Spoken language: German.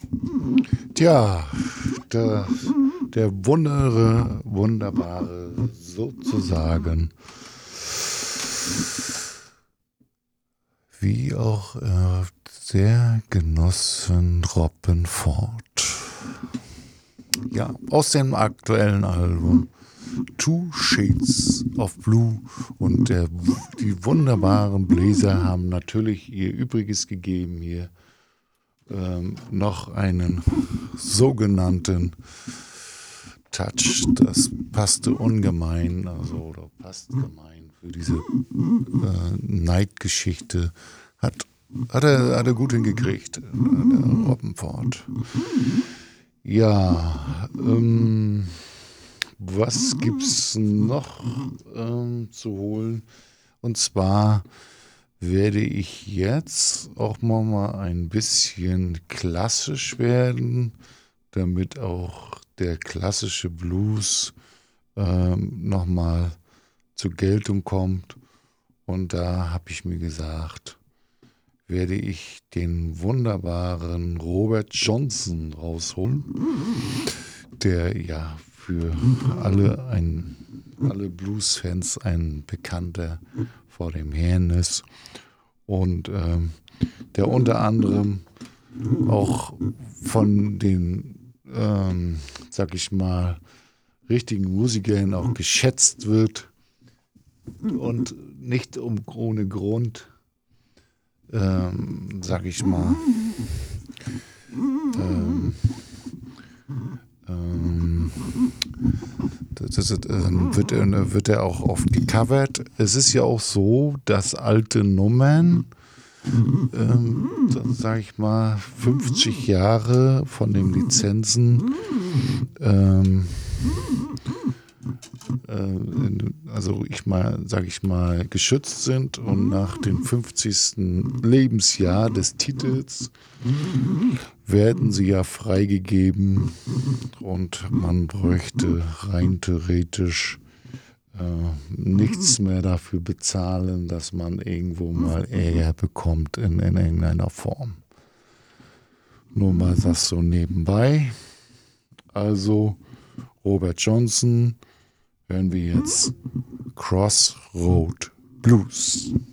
Tja, der, der wunderbare, sozusagen, wie auch sehr genossen Robin Ford. Ja, aus dem aktuellen Album Two Shades of Blue, und die wunderbaren Bläser haben natürlich ihr Übriges gegeben hier. Noch einen sogenannten Touch, das passte ungemein, oder passt gemein für diese Neidgeschichte. Hat er gut hingekriegt, der Robin Ford. Ja, was gibt's noch zu holen? Und zwar werde ich jetzt auch mal ein bisschen klassisch werden, damit auch der klassische Blues nochmal zur Geltung kommt. Und da habe ich mir gesagt, werde ich den wunderbaren Robert Johnson rausholen, der ja für alle Blues-Fans ein Bekannter vor dem Herrn ist, und der unter anderem auch von den, sag ich mal, richtigen Musikern auch geschätzt wird, und nicht ohne Grund, sag ich mal, wird er auch oft gecovert. Es ist ja auch so, dass alte Nummern, sag ich mal, 50 Jahre von den Lizenzen, sag ich mal, geschützt sind, und nach dem 50. Lebensjahr des Titels werden sie ja freigegeben, und man bräuchte rein theoretisch nichts mehr dafür bezahlen, dass man irgendwo mal Ärger bekommt in irgendeiner Form. Nur mal das so nebenbei. Also Robert Johnson, hören wir jetzt Crossroad Blues.